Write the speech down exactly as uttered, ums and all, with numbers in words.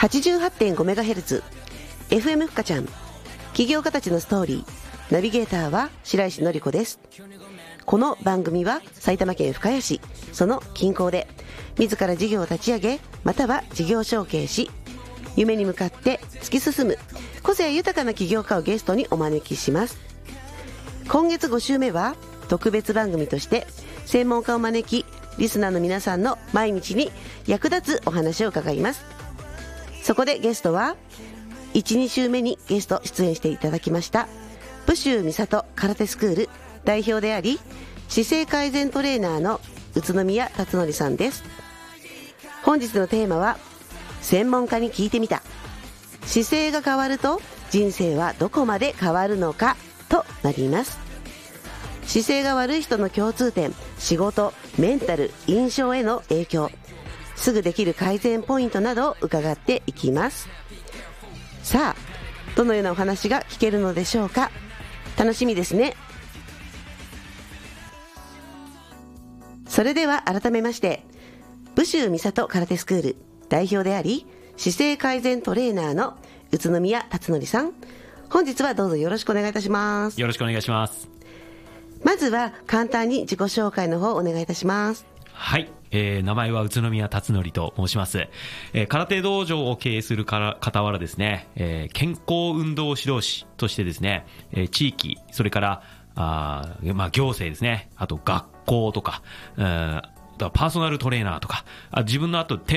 はちじゅうはちてんごメガヘルツ エフエム ふかちゃん、起業家たちのストーリー。ナビゲーターは白石典子です。この番組は埼玉県深谷市、その近郊で自ら事業を立ち上げ、または事業承継し、夢に向かって突き進む個性豊かな起業家をゲストにお招きします。今月ご週目は特別番組として専門家を招き、リスナーの皆さんの毎日に役立つお話を伺います。そこでゲストはいち、に週目にゲスト出演していただきました武州美里空手スクール代表であり、姿勢改善トレーナーの宇都宮達則さんです。本日のテーマは、専門家に聞いてみた、姿勢が変わると人生はどこまで変わるのかとなります。姿勢が悪い人の共通点、仕事、メンタル、印象への影響、すぐできる改善ポイントなどを伺っていきます。さあ、どのようなお話が聞けるのでしょうか。楽しみですね。それでは改めまして、武州美里空手スクール代表であり、姿勢改善トレーナーの宇都宮達則さん、本日はどうぞよろしくお願いいたします。 よろしくお願いします。 まずは簡単に自己紹介の方をお願いいたします。 はい、えー、名前は宇都宮達則と申します。えー、空手道場を経営するから傍らですね、えー、健康運動指導士としてですね、えー、地域、それからあ、まあ、行政ですね、あと学校とか、えー、パーソナルトレーナーとか、あ自分のあと